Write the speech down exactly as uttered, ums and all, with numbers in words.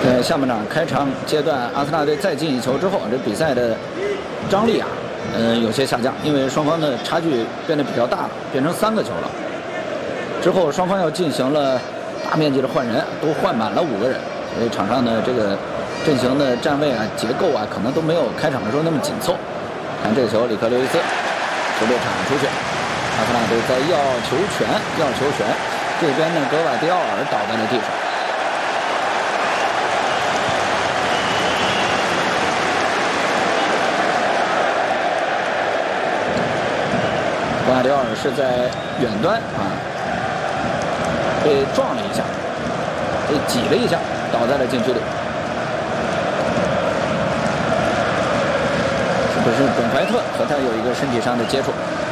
在下半场开场阶段，阿森纳队再进一球之后，这比赛的张力啊，嗯、呃，有些下降，因为双方的差距变得比较大了，变成三个球了。之后双方要进行了大面积的换人，都换满了五个人，所以场上的这个阵型的站位啊、结构啊，可能都没有开场的时候那么紧凑。看这个球，里克刘易斯球被铲出去，阿森纳队在要球权，要球权。这边呢，格瓦迪奥尔倒在了地上。格瓦迪奥尔是在远端啊，被撞了一下，被挤了一下，倒在了禁区里。是不是本怀特和他有一个身体上的接触？